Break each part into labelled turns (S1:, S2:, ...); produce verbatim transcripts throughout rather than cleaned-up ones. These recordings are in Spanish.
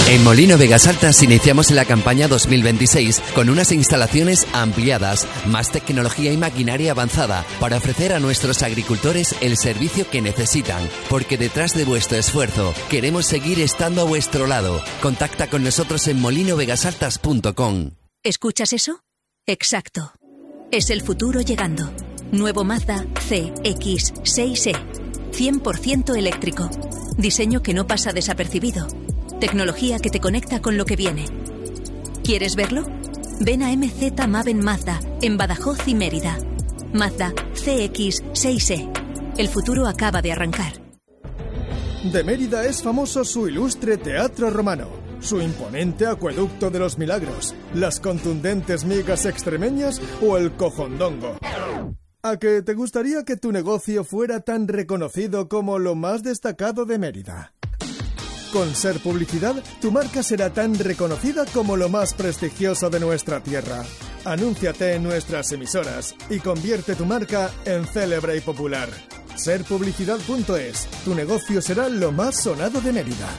S1: En Molino Vegas Altas iniciamos la campaña dos mil veintiséis con unas instalaciones ampliadas, más tecnología y maquinaria avanzada para ofrecer a nuestros agricultores el servicio que necesitan, porque detrás de vuestro esfuerzo queremos seguir estando a vuestro lado. Contacta con nosotros en molino vegas altas punto com.
S2: ¿Escuchas eso? Exacto. Es el futuro llegando. Nuevo Mazda C X seis E. cien por ciento eléctrico. Diseño que no pasa desapercibido. Tecnología que te conecta con lo que viene. ¿Quieres verlo? Ven a M Z Maven Mazda, en Badajoz y Mérida. Mazda C X seis E. El futuro acaba de arrancar.
S3: De Mérida es famoso su ilustre teatro romano, su imponente acueducto de los milagros, las contundentes migas extremeñas o el cojondongo. ¿A que te gustaría que tu negocio fuera tan reconocido como lo más destacado de Mérida? Con Ser Publicidad, tu marca será tan reconocida como lo más prestigioso de nuestra tierra. Anúnciate en nuestras emisoras y convierte tu marca en célebre y popular. ser publicidad punto es. Tu negocio será lo más sonado de Mérida.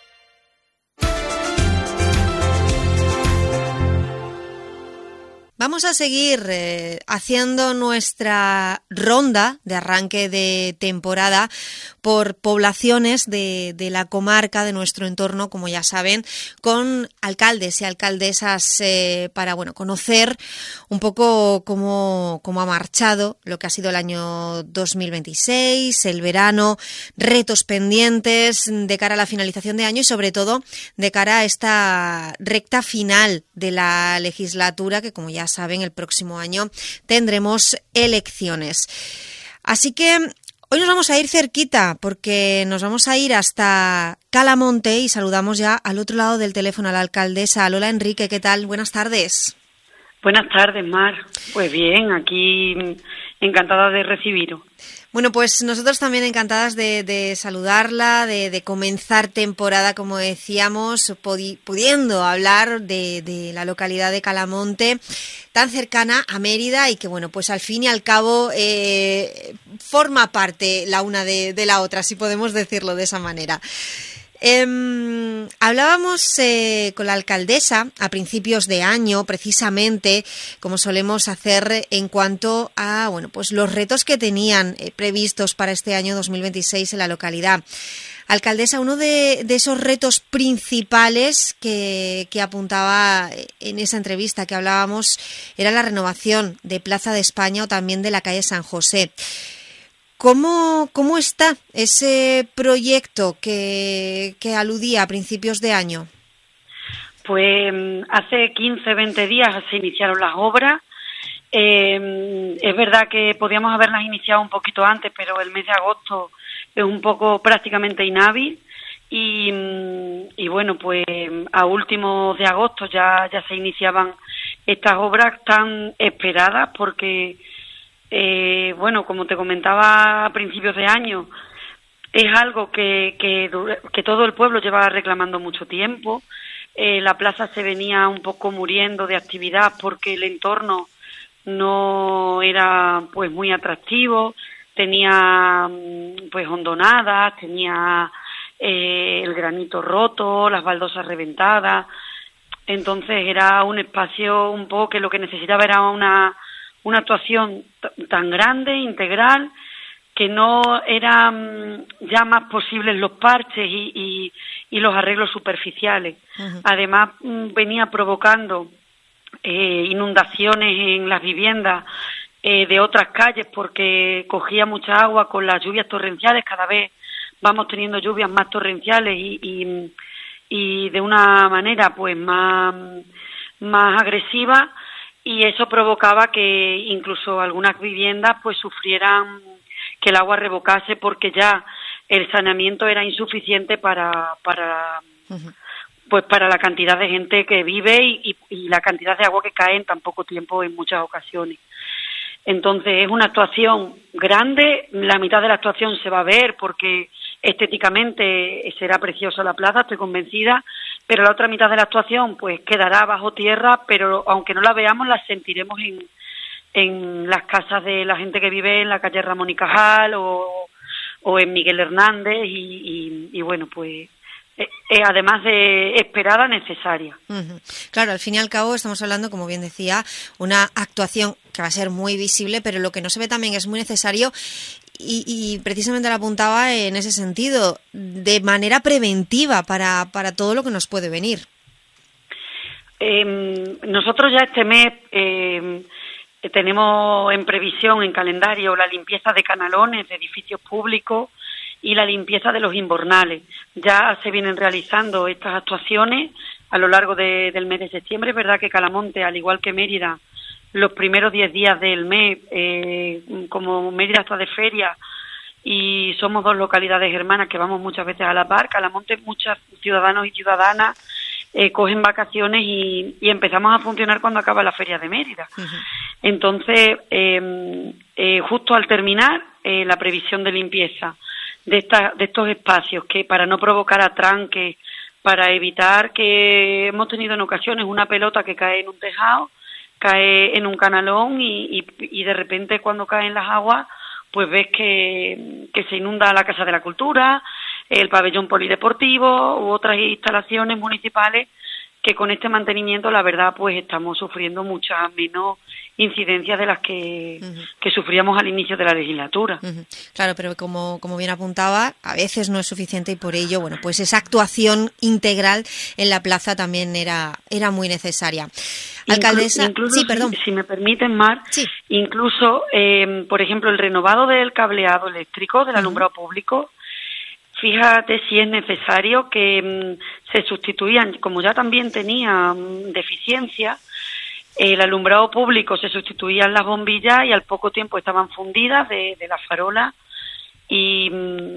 S4: Vamos a seguir eh, haciendo nuestra ronda de arranque de temporada por poblaciones de, de la comarca, de nuestro entorno, como ya saben, con alcaldes y alcaldesas eh, para bueno conocer un poco cómo, cómo ha marchado lo que ha sido el año dos mil veintiséis, el verano, retos pendientes de cara a la finalización de año y sobre todo de cara a esta recta final de la legislatura que, como ya saben, el próximo año tendremos elecciones. Así que hoy nos vamos a ir cerquita porque nos vamos a ir hasta Calamonte y saludamos ya al otro lado del teléfono a la alcaldesa. Lola Enrique, ¿qué tal? Buenas tardes.
S5: Buenas tardes, Mar. Pues bien, aquí encantada de recibiros.
S4: Bueno, pues nosotros también encantadas de, de saludarla, de, de comenzar temporada, como decíamos, podi- pudiendo hablar de, de la localidad de Calamonte, tan cercana a Mérida y que, bueno, pues al fin y al cabo eh, forma parte la una de, de la otra, si podemos decirlo de esa manera. Eh, hablábamos eh, con la alcaldesa a principios de año, precisamente, como solemos hacer en cuanto a bueno, pues los retos que tenían eh, previstos para este año dos mil veintiséis en la localidad. Alcaldesa, uno de, de esos retos principales que, que apuntaba en esa entrevista que hablábamos era la renovación de Plaza de España o también de la calle San José. ¿Cómo, cómo está ese proyecto que, que aludía a principios de año?
S5: Pues hace quince, veinte días se iniciaron las obras. Eh, es verdad que podíamos haberlas iniciado un poquito antes, pero el mes de agosto es un poco prácticamente inhábil. Y, y bueno, pues a últimos de agosto ya, ya se iniciaban estas obras tan esperadas porque... Eh, bueno, como te comentaba a principios de año, es algo que, que, que todo el pueblo llevaba reclamando mucho tiempo. Eh, la plaza se venía un poco muriendo de actividad porque el entorno no era pues muy atractivo, tenía pues hondonadas, tenía eh, el granito roto, las baldosas reventadas. Entonces era un espacio un poco que lo que necesitaba era una una actuación t- tan grande, integral, que no eran ya más posibles los parches y, y, y los arreglos superficiales. Uh-huh. Además, m, venía provocando eh, inundaciones en las viviendas eh, de otras calles porque cogía mucha agua con las lluvias torrenciales. Cada vez vamos teniendo lluvias más torrenciales y, y, y de una manera pues más, más agresiva. Y eso provocaba que incluso algunas viviendas pues sufrieran que el agua revocase porque ya el saneamiento era insuficiente para para uh-huh. pues para la cantidad de gente que vive y, y, y la cantidad de agua que cae en tan poco tiempo en muchas ocasiones. Entonces es una actuación grande, la mitad de la actuación se va a ver porque estéticamente será preciosa la plaza, estoy convencida, pero la otra mitad de la actuación pues quedará bajo tierra, pero aunque no la veamos la sentiremos en, en las casas de la gente que vive en la calle Ramón y Cajal o, o en Miguel Hernández y, y, y bueno, pues es eh, además de esperada, necesaria.
S4: Uh-huh. Claro, al fin y al cabo estamos hablando, como bien decía, una actuación que va a ser muy visible, pero lo que no se ve también es muy necesario. Y, y precisamente la apuntaba en ese sentido, de manera preventiva para, para todo lo que nos puede venir.
S5: Eh, nosotros ya este mes eh, tenemos en previsión, en calendario, la limpieza de canalones de edificios públicos y la limpieza de los invernales. Ya se vienen realizando estas actuaciones a lo largo de, del mes de septiembre. Es verdad que Calamonte, al igual que Mérida, los primeros diez días del mes, eh, como Mérida está de feria y somos dos localidades hermanas que vamos muchas veces a la par, Calamonte, muchos ciudadanos y ciudadanas eh, cogen vacaciones y, y empezamos a funcionar cuando acaba la feria de Mérida. Uh-huh. Entonces, eh, eh, justo al terminar eh, la previsión de limpieza de, esta, de estos espacios, que para no provocar atranques, para evitar que hemos tenido en ocasiones una pelota que cae en un tejado, cae en un canalón y, y, y de repente cuando caen las aguas pues ves que, que se inunda la Casa de la Cultura, el pabellón polideportivo u otras instalaciones municipales que con este mantenimiento la verdad pues estamos sufriendo muchas menos incidencias de las que, uh-huh. que sufríamos al inicio de la legislatura.
S4: Uh-huh. Claro, pero como, como bien apuntaba, a veces no es suficiente y por ello, bueno, pues esa actuación integral en la plaza también era, era muy necesaria. Alcaldesa,
S5: incluso,
S4: sí, perdón.
S5: Si, si me permiten, Mar,
S4: sí.
S5: incluso, eh, por ejemplo, el renovado del cableado eléctrico del alumbrado uh-huh. público, fíjate si es necesario que um, se sustituían, como ya también tenía um, deficiencia, el alumbrado público se sustituían las bombillas y al poco tiempo estaban fundidas de, de la farola y,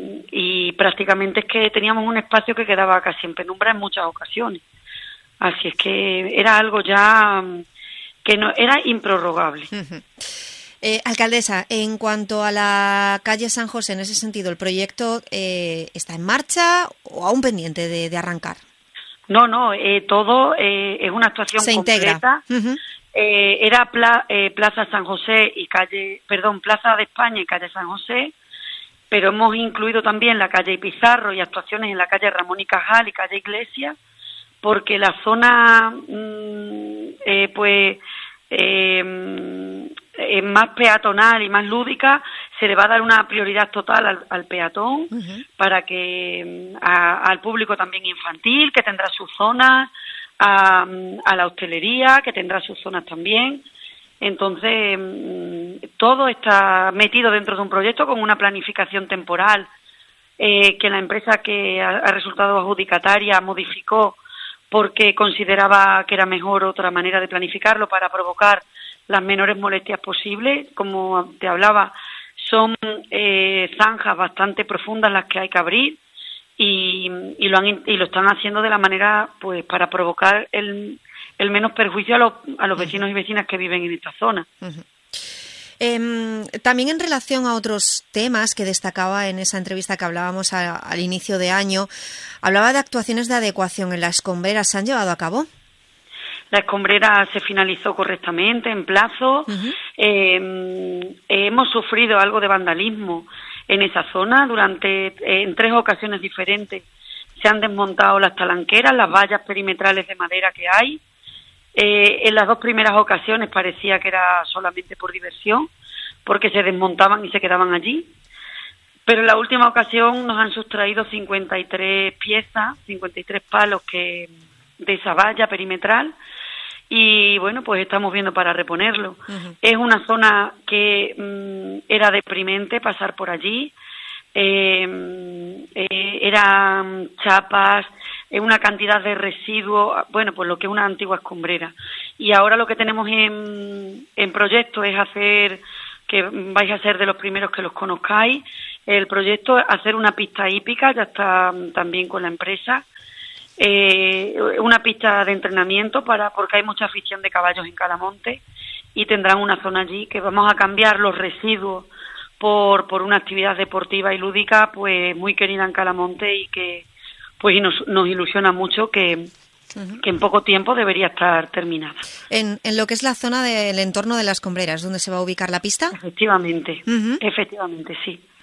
S5: y prácticamente es que teníamos un espacio que quedaba casi en penumbra en muchas ocasiones. Así es que era algo ya que no era improrrogable.
S4: Uh-huh. Eh, alcaldesa, en cuanto a la calle San José, en ese sentido, ¿el proyecto eh, está en marcha o aún pendiente de, de arrancar?
S5: No, no, eh, todo eh, es una actuación
S4: Se
S5: completa.
S4: Integra. Uh-huh.
S5: Eh, era pla, eh, Plaza San José y calle, perdón, Plaza de España y calle San José, pero hemos incluido también la calle Pizarro y actuaciones en la calle Ramón y Cajal y calle Iglesia, porque la zona, mmm, eh, pues, eh, eh, más peatonal y más lúdica, se le va a dar una prioridad total al, al peatón, uh-huh. para que a, al público también infantil, que tendrá sus zonas, a, a la hostelería, que tendrá sus zonas también. Entonces, todo está metido dentro de un proyecto con una planificación temporal eh, que la empresa que ha, ha resultado adjudicataria modificó porque consideraba que era mejor otra manera de planificarlo para provocar las menores molestias posibles. Como te hablaba, son eh, zanjas bastante profundas las que hay que abrir y, y, lo, han, y lo están haciendo de la manera pues para provocar el, el menos perjuicio a los, a los vecinos y vecinas que viven en esta zona.
S4: Uh-huh. Eh, también en relación a otros temas que destacaba en esa entrevista que hablábamos a, al inicio de año, hablaba de actuaciones de adecuación en las escombreras. ¿Se han llevado a cabo?
S5: La escombrera se finalizó correctamente, en plazo. Uh-huh. Eh, hemos sufrido algo de vandalismo en esa zona durante eh, en tres ocasiones diferentes. Se han desmontado las talanqueras, las vallas perimetrales de madera que hay. Eh, en las dos primeras ocasiones parecía que era solamente por diversión, porque se desmontaban y se quedaban allí. Pero en la última ocasión nos han sustraído cincuenta y tres piezas, cincuenta y tres palos que de esa valla perimetral. Y bueno, pues estamos viendo para reponerlo. Uh-huh. Es una zona que mmm, era deprimente pasar por allí. Eh, eh, eran chapas, eh, una cantidad de residuos, bueno, pues lo que es una antigua escombrera. Y ahora lo que tenemos en, en proyecto es hacer, que vais a ser de los primeros que los conozcáis, el proyecto es hacer una pista hípica, ya está también con la empresa, eh, una pista de entrenamiento para porque hay mucha afición de caballos en Calamonte y tendrán una zona allí que vamos a cambiar los residuos por por una actividad deportiva y lúdica pues muy querida en Calamonte y que pues y nos, nos ilusiona mucho que, uh-huh. que en poco tiempo debería estar terminada.
S4: En, en lo que es la zona del entorno de las escombreras, ¿dónde se va a ubicar la pista?
S5: Efectivamente,
S4: uh-huh.
S5: efectivamente, sí.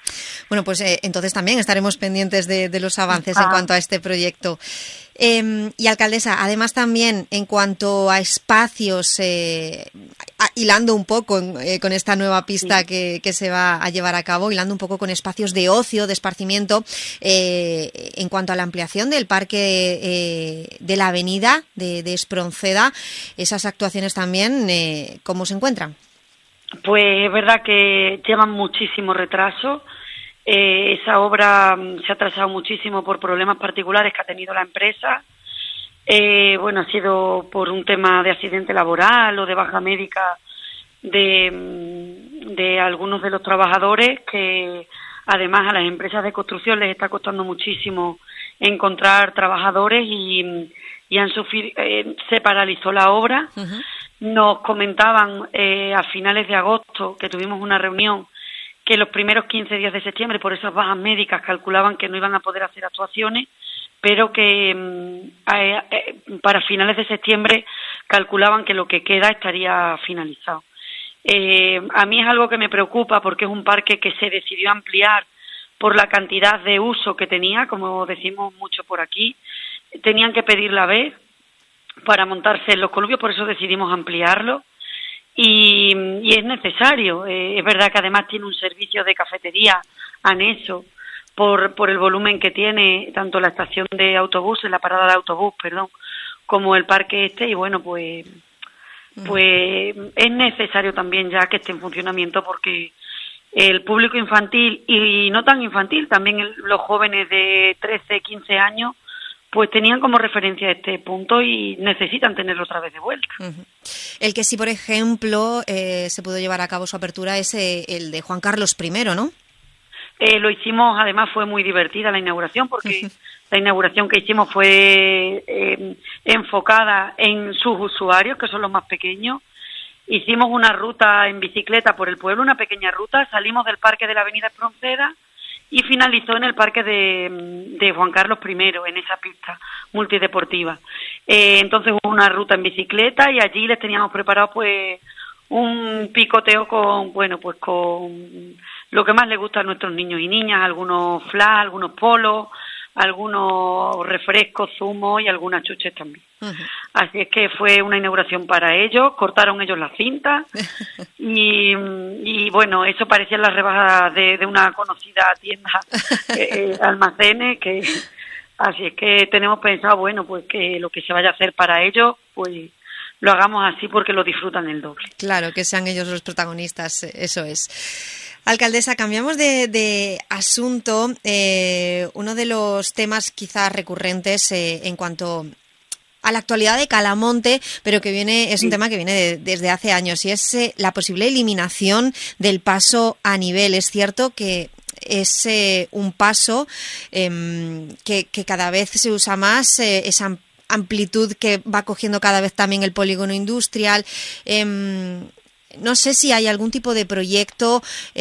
S4: Bueno, pues eh, entonces también estaremos pendientes de, de los avances ah. en cuanto a este proyecto. Eh, y alcaldesa, además también en cuanto a espacios, eh, hilando un poco eh, con esta nueva pista sí. que, que se va a llevar a cabo, hilando un poco con espacios de ocio, de esparcimiento, eh, en cuanto a la ampliación del parque eh, de la avenida de, de Espronceda, esas actuaciones también, eh, ¿cómo se encuentran?
S5: Pues es verdad que llevan muchísimo retraso. Eh, esa obra se ha atrasado muchísimo por problemas particulares que ha tenido la empresa. Eh, bueno, ha sido por un tema de accidente laboral o de baja médica de, de algunos de los trabajadores, que además a las empresas de construcción les está costando muchísimo encontrar trabajadores y, y han sufrido, eh, se paralizó la obra. Uh-huh. Nos comentaban eh, a finales de agosto, que tuvimos una reunión, que los primeros quince días de septiembre, por esas bajas médicas, calculaban que no iban a poder hacer actuaciones, pero que eh, eh, para finales de septiembre calculaban que lo que queda estaría finalizado. Eh, a mí es algo que me preocupa porque es un parque que se decidió ampliar por la cantidad de uso que tenía, como decimos mucho por aquí. Tenían que pedir la B para montarse en los colubios, por eso decidimos ampliarlo. Y, y es necesario. Eh, es verdad que además tiene un servicio de cafetería anexo por, por el volumen que tiene tanto la estación de autobuses, la parada de autobús, perdón, como el parque este, y bueno, pues, pues es necesario también ya que esté en funcionamiento, porque el público infantil y no tan infantil, también el, los jóvenes de trece, quince años, pues tenían como referencia este punto y necesitan tenerlo otra vez de vuelta.
S4: Uh-huh. El que sí, por ejemplo, eh, se pudo llevar a cabo su apertura es eh, el de Juan Carlos primero, ¿no?
S5: Eh, lo hicimos, además fue muy divertida la inauguración, porque uh-huh. la inauguración que hicimos fue eh, enfocada en sus usuarios, que son los más pequeños. Hicimos una ruta en bicicleta por el pueblo, una pequeña ruta, salimos del parque de la avenida Espronceda y finalizó en el parque de, de Juan Carlos primero, en esa pista multideportiva. Eh, entonces hubo una ruta en bicicleta y allí les teníamos preparado pues un picoteo con, bueno, pues con lo que más les gusta a nuestros niños y niñas, algunos flash, algunos polos, algunos refrescos, zumos y algunas chuches también. Uh-huh. Así es que fue una inauguración para ellos, cortaron ellos la cinta y, y bueno, eso parecía la rebaja de, de una conocida tienda, eh, almacenes, que así es que tenemos pensado, bueno, pues que lo que se vaya a hacer para ellos, pues lo hagamos así porque lo disfrutan el doble.
S4: Claro, que sean ellos los protagonistas, eso es. Alcaldesa, cambiamos de, de asunto. Eh, uno de los temas quizás recurrentes eh, en cuanto a la actualidad de Calamonte, pero que viene es un sí. tema que viene de, desde hace años, y es eh, la posible eliminación del paso a nivel. Es cierto que es eh, un paso eh, que, que cada vez se usa más, eh, esa amplitud que va cogiendo cada vez también el polígono industrial. Eh, No sé si hay algún tipo de proyecto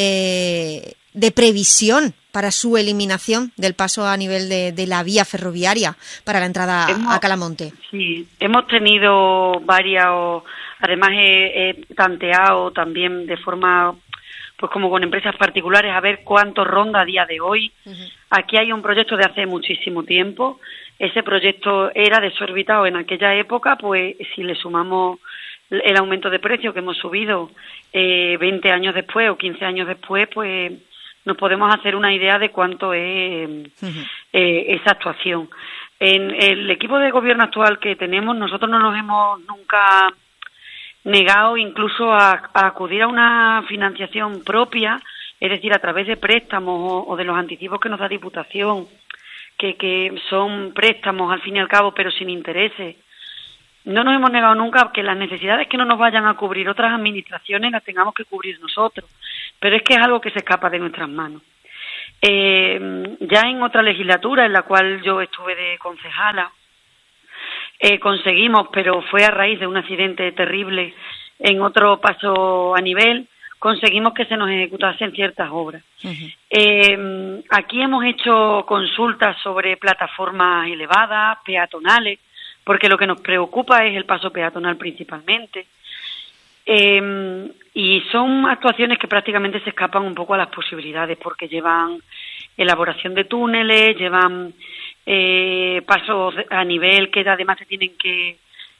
S4: eh, de previsión para su eliminación del paso a nivel de, de la vía ferroviaria para la entrada hemos, a Calamonte.
S5: Sí, hemos tenido varias, además he, he tanteado también de forma, pues como con empresas particulares, a ver cuánto ronda a día de hoy. Uh-huh. Aquí hay un proyecto de hace muchísimo tiempo. Ese proyecto era desorbitado en aquella época, pues si le sumamos el aumento de precio que hemos subido eh, veinte años después o quince años después, pues nos podemos hacer una idea de cuánto es uh-huh. eh, esa actuación. En el equipo de gobierno actual que tenemos, nosotros no nos hemos nunca negado incluso a, a acudir a una financiación propia, es decir, a través de préstamos o, o de los anticipos que nos da Diputación, que, que son préstamos al fin y al cabo, pero sin intereses. No nos hemos negado nunca a que las necesidades que no nos vayan a cubrir otras administraciones las tengamos que cubrir nosotros, pero es que es algo que se escapa de nuestras manos. Eh, ya en otra legislatura en la cual yo estuve de concejala, eh, conseguimos, pero fue a raíz de un accidente terrible en otro paso a nivel, conseguimos que se nos ejecutasen ciertas obras. Uh-huh. Eh, aquí hemos hecho consultas sobre plataformas elevadas, peatonales, porque lo que nos preocupa es el paso peatonal principalmente. Eh, y son actuaciones que prácticamente se escapan un poco a las posibilidades, porque llevan elaboración de túneles, llevan eh, pasos a nivel que además se tienen que,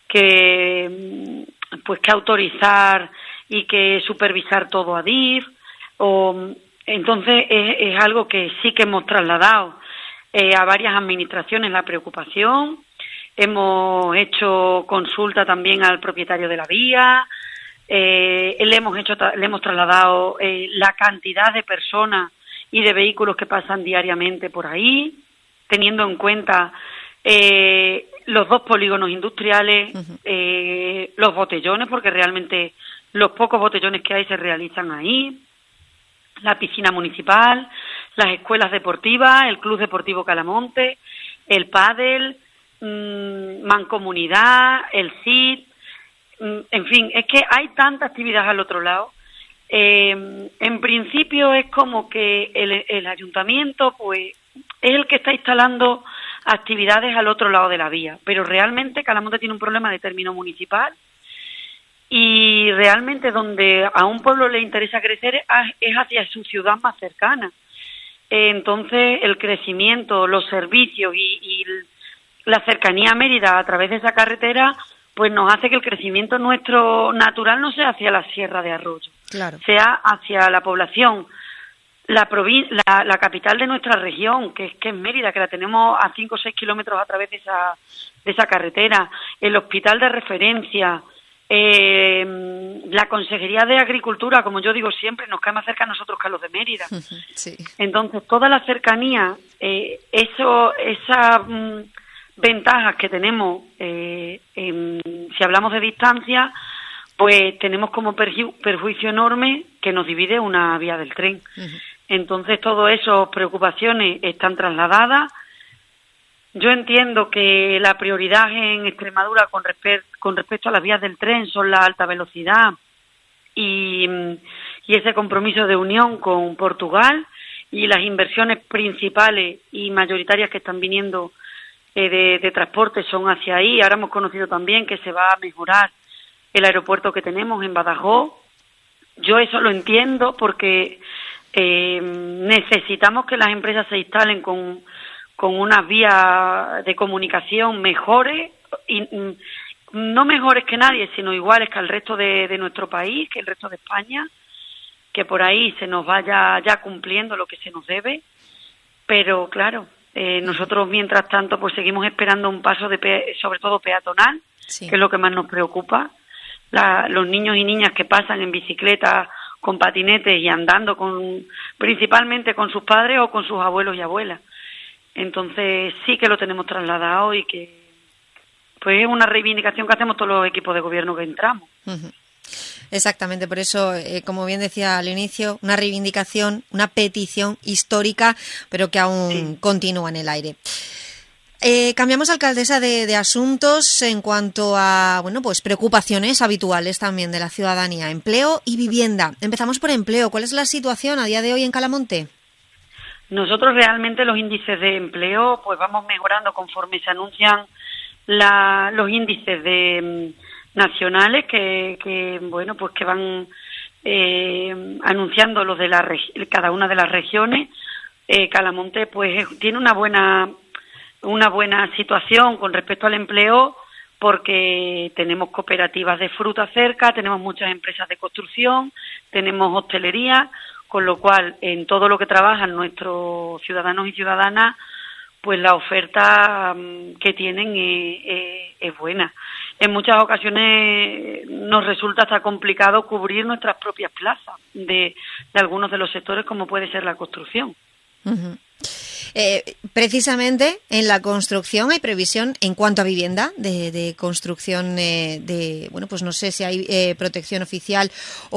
S5: que pues que autorizar y que supervisar todo a D I F. O, entonces es, es algo que sí que hemos trasladado eh, a varias administraciones la preocupación. Hemos hecho consulta también al propietario de la vía. Eh, le hemos hecho, le hemos trasladado eh, la cantidad de personas y de vehículos que pasan diariamente por ahí, teniendo en cuenta eh, los dos polígonos industriales, uh-huh. eh, los botellones, porque realmente los pocos botellones que hay se realizan ahí, la piscina municipal, las escuelas deportivas, el Club Deportivo Calamonte, el pádel, mmm, Mancomunidad, el C I D. En fin, es que hay tanta actividad al otro lado. Eh, en principio es como que el, el ayuntamiento pues es el que está instalando actividades al otro lado de la vía, pero realmente Calamonte tiene un problema de término municipal y realmente donde a un pueblo le interesa crecer es hacia su ciudad más cercana. Eh, entonces el crecimiento, los servicios y, y la cercanía a Mérida a través de esa carretera pues nos hace que el crecimiento nuestro natural no sea hacia la Sierra de Arroyo,
S4: claro.
S5: sea hacia la población, la, provin- la, la capital de nuestra región, que es, que es Mérida, que la tenemos a cinco o seis kilómetros a través de esa, de esa carretera, el hospital de referencia, eh, la Consejería de Agricultura, como yo digo siempre, nos cae más cerca a nosotros que a los de Mérida.
S4: Sí.
S5: Entonces, toda la cercanía, eh, eso, esa... Mm, ventajas que tenemos, eh, en, si hablamos de distancia, pues tenemos como perju- perjuicio enorme que nos divide una vía del tren. Uh-huh. Entonces, todas esas preocupaciones están trasladadas. Yo entiendo que la prioridad en Extremadura con, respe- con respecto a las vías del tren son la alta velocidad y, y ese compromiso de unión con Portugal y las inversiones principales y mayoritarias que están viniendo De, de transporte son hacia ahí. Ahora hemos conocido también que se va a mejorar el aeropuerto que tenemos en Badajoz. Yo eso lo entiendo porque eh, necesitamos que las empresas se instalen con, con unas vías de comunicación mejores, y no mejores que nadie, sino iguales que el resto de, de nuestro país, que el resto de España, que por ahí se nos vaya ya cumpliendo lo que se nos debe. Pero claro, Eh, nosotros, mientras tanto, pues seguimos esperando un paso de pe- sobre todo peatonal, sí. que es lo que más nos preocupa. La, los niños y niñas que pasan en bicicleta, con patinetes y andando con principalmente con sus padres o con sus abuelos y abuelas. Entonces sí que lo tenemos trasladado y que pues es una reivindicación que hacemos todos los equipos de gobierno que entramos.
S4: Uh-huh. Exactamente, por eso, eh, como bien decía al inicio, una reivindicación, una petición histórica, pero que aún sí. continúa en el aire. Eh, cambiamos, alcaldesa, de, de asuntos en cuanto a, bueno, pues preocupaciones habituales también de la ciudadanía, empleo y vivienda. Empezamos por empleo. ¿Cuál es la situación a día de hoy en Calamonte?
S5: Nosotros realmente los índices de empleo, pues vamos mejorando conforme se anuncian la, los índices de nacionales que, que bueno pues que van eh, anunciando los de la regi- cada una de las regiones. eh, Calamonte pues tiene una buena una buena situación con respecto al empleo porque tenemos cooperativas de fruta cerca, tenemos muchas empresas de construcción, tenemos hostelería, con lo cual en todo lo que trabajan nuestros ciudadanos y ciudadanas pues la oferta um, que tienen es, es, es buena. En muchas ocasiones nos resulta hasta complicado cubrir nuestras propias plazas de, de algunos de los sectores, como puede ser la construcción.
S4: Uh-huh. Eh, precisamente en la construcción hay previsión en cuanto a vivienda de, de construcción eh, de, bueno, pues no sé si hay eh, protección oficial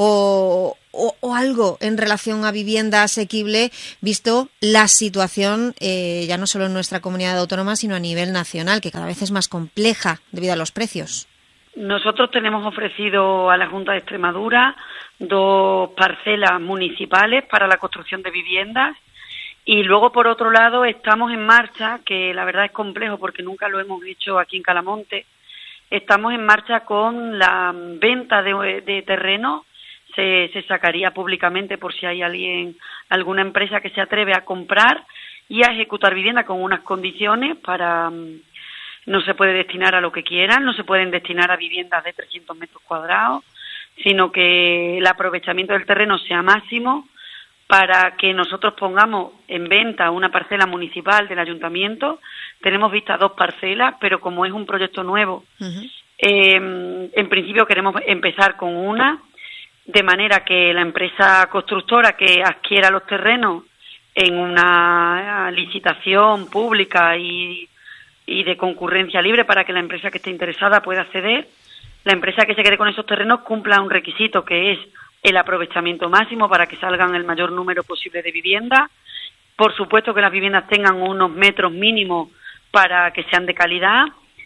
S4: o, o, o algo en relación a vivienda asequible, visto la situación eh, ya no solo en nuestra comunidad autónoma, sino a nivel nacional, que cada vez es más compleja debido a los precios.
S5: Nosotros tenemos ofrecido a la Junta de Extremadura dos parcelas municipales para la construcción de viviendas. Y luego, por otro lado, estamos en marcha, que la verdad es complejo porque nunca lo hemos hecho aquí en Calamonte, estamos en marcha con la venta de, de terreno. Se, se sacaría públicamente por si hay alguien, alguna empresa que se atreve a comprar y a ejecutar vivienda con unas condiciones para... No se puede destinar a lo que quieran, no se pueden destinar a viviendas de trescientos metros cuadrados, sino que el aprovechamiento del terreno sea máximo para que nosotros pongamos en venta una parcela municipal del ayuntamiento. Tenemos vistas dos parcelas, pero como es un proyecto nuevo, uh-huh. eh, en principio queremos empezar con una, de manera que la empresa constructora que adquiera los terrenos en una licitación pública y y de concurrencia libre para que la empresa que esté interesada pueda acceder, la empresa que se quede con esos terrenos cumpla un requisito que es el aprovechamiento máximo para que salgan el mayor número posible de viviendas. Por supuesto que las viviendas tengan unos metros mínimos para que sean de calidad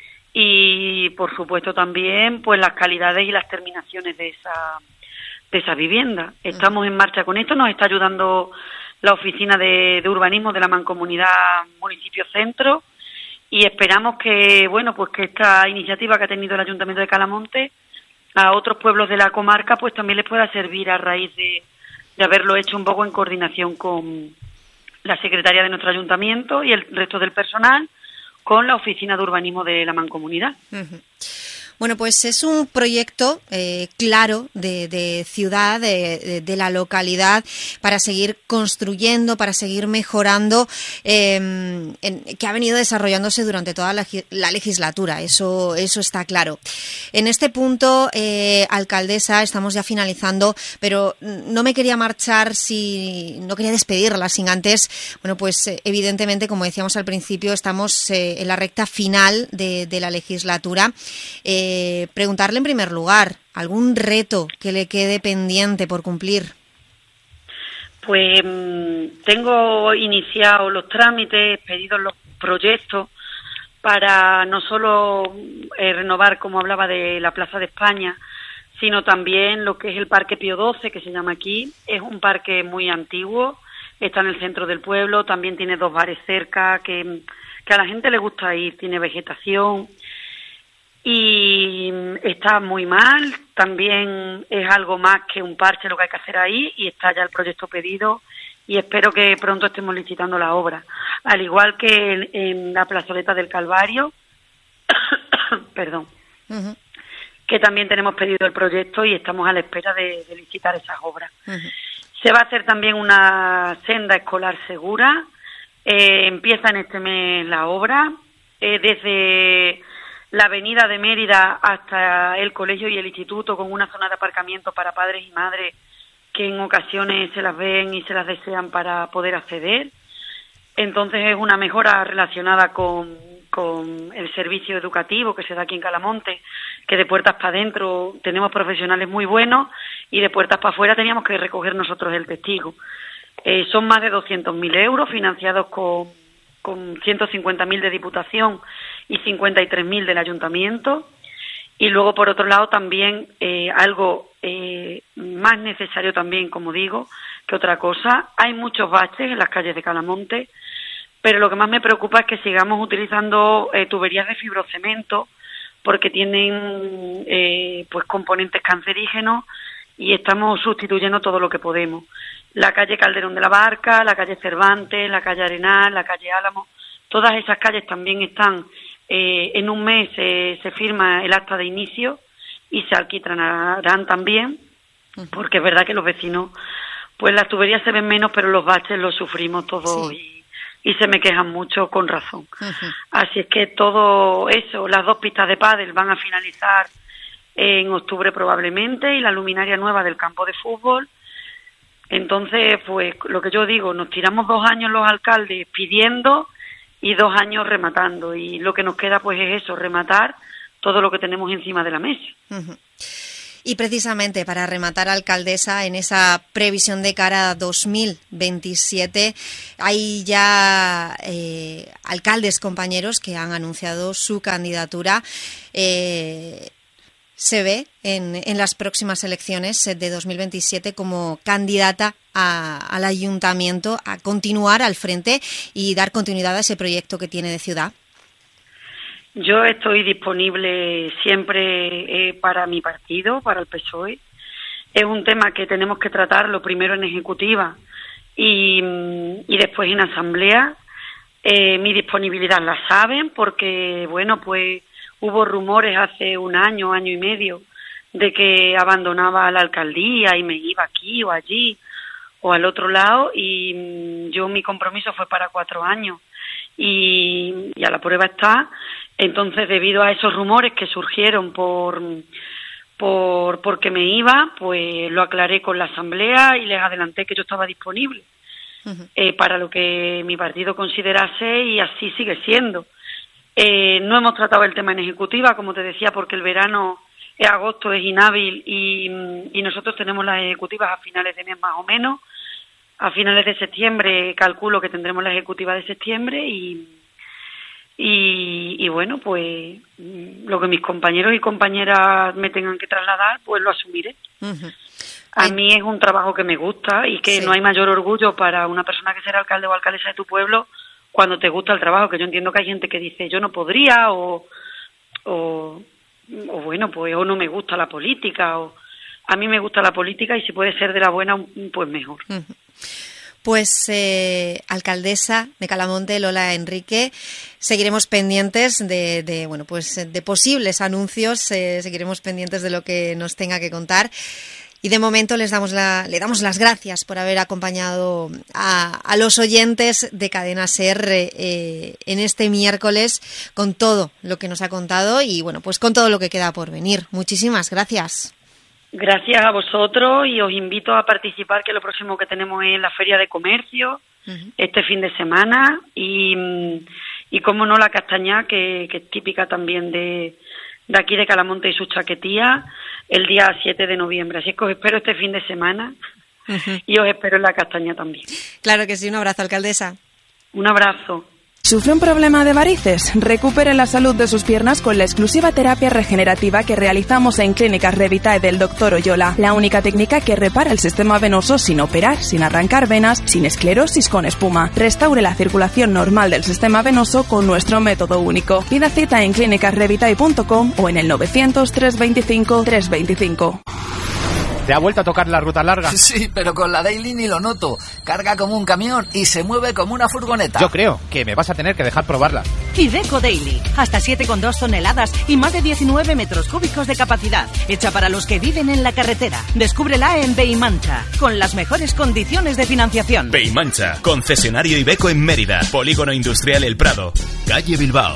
S5: y por supuesto también pues las calidades y las terminaciones de esa de esa vivienda. Estamos en marcha con esto, nos está ayudando la oficina de, de urbanismo de la Mancomunidad Municipio Centro. Y esperamos que, bueno, pues que esta iniciativa que ha tenido el Ayuntamiento de Calamonte a otros pueblos de la comarca, pues también les pueda servir a raíz de, de haberlo hecho un poco en coordinación con la secretaria de nuestro ayuntamiento y el resto del personal, con la oficina de urbanismo de la Mancomunidad.
S4: Uh-huh. Bueno, pues es un proyecto eh, claro de, de ciudad, de, de, de la localidad, para seguir construyendo, para seguir mejorando, eh, en, que ha venido desarrollándose durante toda la, la legislatura, eso, eso está claro. En este punto, eh, alcaldesa, estamos ya finalizando, pero no me quería marchar, si no quería despedirla sin antes, bueno, pues eh, evidentemente, como decíamos al principio, estamos eh, en la recta final de, de la legislatura. Eh, Eh, preguntarle en primer lugar, ¿algún reto que le quede pendiente por cumplir?
S5: Pues tengo iniciados los trámites, pedidos los proyectos para no solo eh, renovar, como hablaba, de la Plaza de España, sino también lo que es el Parque Pío doce, que se llama aquí. Es un parque muy antiguo, está en el centro del pueblo, también tiene dos bares cerca, que, que a la gente le gusta ir, tiene vegetación. Y está muy mal, también es algo más que un parche lo que hay que hacer ahí y está ya el proyecto pedido y espero que pronto estemos licitando la obra. Al igual que en, en la plazoleta del Calvario, perdón, uh-huh. que también tenemos pedido el proyecto y estamos a la espera de, de licitar esas obras. Uh-huh. Se va a hacer también una senda escolar segura, eh, empieza en este mes la obra, eh, desde la avenida de Mérida hasta el colegio y el instituto, con una zona de aparcamiento para padres y madres que en ocasiones se las ven y se las desean para poder acceder. Entonces es una mejora relacionada con, con el servicio educativo que se da aquí en Calamonte, que de puertas para adentro tenemos profesionales muy buenos y de puertas para afuera teníamos que recoger nosotros el testigo. Eh, son más de doscientos mil euros financiados con, con ciento cincuenta mil de Diputación y cincuenta y tres mil del Ayuntamiento. Y luego, por otro lado, también eh, algo eh, más necesario también, como digo, que otra cosa. Hay muchos baches en las calles de Calamonte, pero lo que más me preocupa es que sigamos utilizando eh, tuberías de fibrocemento porque tienen eh, pues componentes cancerígenos y estamos sustituyendo todo lo que podemos. La calle Calderón de la Barca, la calle Cervantes, la calle Arenal, la calle Álamo, todas esas calles también están, eh, en un mes eh, se firma el acta de inicio y se alquitrarán también, porque es verdad que los vecinos, pues las tuberías se ven menos, pero los baches los sufrimos todos sí. y, y se me quejan mucho con razón. Uh-huh. Así es que todo eso, las dos pistas de pádel van a finalizar en octubre probablemente y la luminaria nueva del campo de fútbol. Entonces, pues lo que yo digo, nos tiramos dos años los alcaldes pidiendo y dos años rematando. Y lo que nos queda pues es eso, rematar todo lo que tenemos encima de la mesa.
S4: Uh-huh. Y precisamente para rematar, alcaldesa, en esa previsión de cara a dos mil veintisiete, hay ya eh, alcaldes compañeros que han anunciado su candidatura. Eh, se ve en, en las próximas elecciones de dos mil veintisiete como candidata a, al ayuntamiento a continuar al frente y dar continuidad a ese proyecto que tiene de ciudad.
S5: Yo estoy disponible siempre eh, para mi partido, para el P S O E. Es un tema que tenemos que tratarlo primero en ejecutiva y, y después en asamblea. Eh, mi disponibilidad la saben porque, bueno, pues hubo rumores hace un año, año y medio, de que abandonaba la alcaldía y me iba aquí o allí o al otro lado, y yo mi compromiso fue para cuatro años y, y a la prueba está. Entonces, debido a esos rumores que surgieron por por porque me iba, pues lo aclaré con la asamblea y les adelanté que yo estaba disponible uh-huh. eh, para lo que mi partido considerase, y así sigue siendo. Eh, no hemos tratado el tema en ejecutiva, como te decía, porque el verano es agosto, es inhábil, y, y nosotros tenemos las ejecutivas a finales de mes más o menos. A finales de septiembre calculo que tendremos la ejecutiva de septiembre y, y, y bueno, pues lo que mis compañeros y compañeras me tengan que trasladar, pues lo asumiré. Uh-huh. A Ay. mí es un trabajo que me gusta y que sí. no hay mayor orgullo para una persona que ser alcalde o alcaldesa de tu pueblo cuando te gusta el trabajo, que yo entiendo que hay gente que dice yo no podría o, o, o bueno, pues o no me gusta la política, o a mí me gusta la política y si puede ser de la buena, pues mejor. Uh-huh.
S4: Pues eh, alcaldesa de Calamonte, Lola Enrique, seguiremos pendientes de, de bueno, pues de posibles anuncios, eh, seguiremos pendientes de lo que nos tenga que contar. Y de momento les damos la, le damos las gracias por haber acompañado a, a los oyentes de Cadena SER eh, en este miércoles con todo lo que nos ha contado y bueno, pues con todo lo que queda por venir. Muchísimas gracias.
S5: Gracias a vosotros y os invito a participar, que lo próximo que tenemos es la Feria de Comercio uh-huh. este fin de semana y, y cómo no la castañá, que, que es típica también de, de aquí de Calamonte y sus chaquetías, el día siete de noviembre. Así que os espero este fin de semana uh-huh. y os espero en la castaña también.
S4: Claro que sí, un abrazo, alcaldesa.
S5: Un abrazo.
S6: ¿Sufre un problema de varices? Recupere la salud de sus piernas con la exclusiva terapia regenerativa que realizamos en Clínicas Revitae del doctor Oyola. La única técnica que repara el sistema venoso sin operar, sin arrancar venas, sin esclerosis con espuma. Restaure la circulación normal del sistema venoso con nuestro método único. Pida cita en clínicas revitae punto com o en el novecientos, trescientos veinticinco, trescientos veinticinco.
S7: ¿Te ha vuelto a tocar la ruta larga?
S8: Sí, pero con la Daily ni lo noto. Carga como un camión y se mueve como una furgoneta.
S7: Yo creo que me vas a tener que dejar probarla.
S9: Iveco Daily. Hasta siete coma dos toneladas y más de diecinueve metros cúbicos de capacidad. Hecha para los que viven en la carretera. Descúbrela en Beimancha, con las mejores condiciones de financiación.
S10: Beimancha, concesionario Iveco en Mérida. Polígono Industrial El Prado. Calle Bilbao.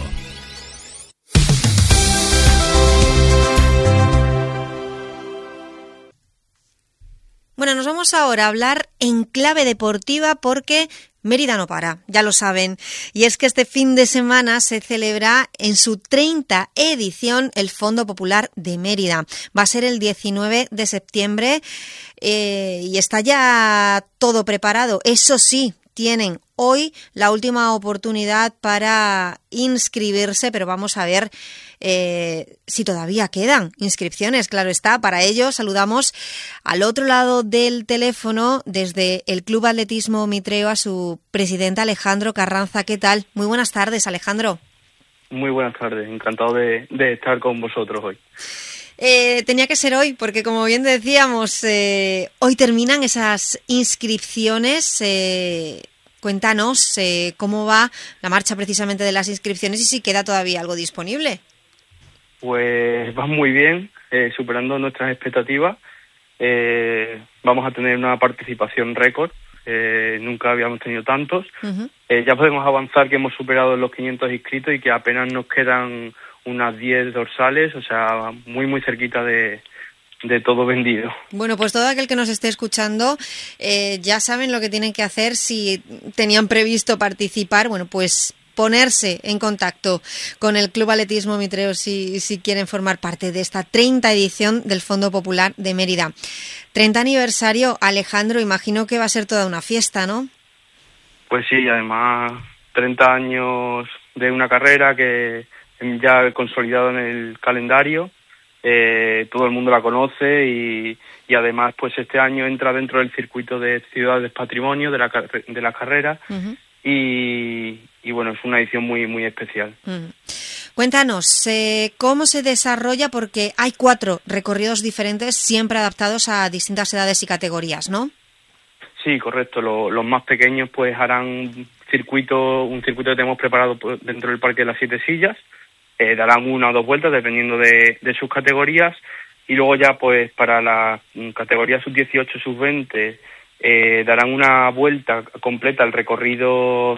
S4: Bueno, nos vamos ahora a hablar en clave deportiva porque Mérida no para, ya lo saben. Y es que este fin de semana se celebra en su treinta edición el Fondo Popular de Mérida. Va a ser el diecinueve de septiembre eh, y está ya todo preparado. Eso sí, tienen hoy la última oportunidad para inscribirse, pero vamos a ver eh, si todavía quedan inscripciones. Claro está, para ello saludamos al otro lado del teléfono desde el Club Atletismo Mitreo a su presidente Alejandro Carranza. ¿Qué tal? Muy buenas tardes, Alejandro.
S11: Muy buenas tardes, encantado de, de estar con vosotros hoy.
S4: Eh, tenía que ser hoy, porque como bien decíamos, eh, hoy terminan esas inscripciones. Eh, cuéntanos eh, cómo va la marcha precisamente de las inscripciones y si queda todavía algo disponible.
S11: Pues va muy bien, eh, superando nuestras expectativas. Eh, vamos a tener una participación récord, eh, nunca habíamos tenido tantos. Uh-huh. Eh, ya podemos avanzar que hemos superado los quinientos inscritos y que apenas nos quedan unas diez dorsales, o sea, muy muy cerquita de, de todo vendido.
S4: Bueno, pues todo aquel que nos esté escuchando eh, ya saben lo que tienen que hacer si tenían previsto participar, bueno, pues ponerse en contacto con el Club Atletismo Mitreo si, si quieren formar parte de esta treinta edición del Fondo Popular de Mérida. treinta aniversario, Alejandro, imagino que va a ser toda una fiesta, ¿no?
S11: Pues sí, además treinta años de una carrera que ya consolidado en el calendario, eh, todo el mundo la conoce y, y además pues este año entra dentro del circuito de Ciudades Patrimonio de la, de la carrera. Uh-huh. y, y bueno, es una edición muy muy especial.
S4: Uh-huh. Cuéntanos, eh, ¿cómo se desarrolla? Porque hay cuatro recorridos diferentes, siempre adaptados a distintas edades y categorías, ¿no?
S11: Sí, correcto. Lo, los más pequeños pues harán circuito, un circuito que tenemos preparado dentro del Parque de las Siete Sillas. Eh, darán una o dos vueltas dependiendo de, de sus categorías. Y luego ya pues para la categoría sub dieciocho, sub veinte, eh, darán una vuelta completa al recorrido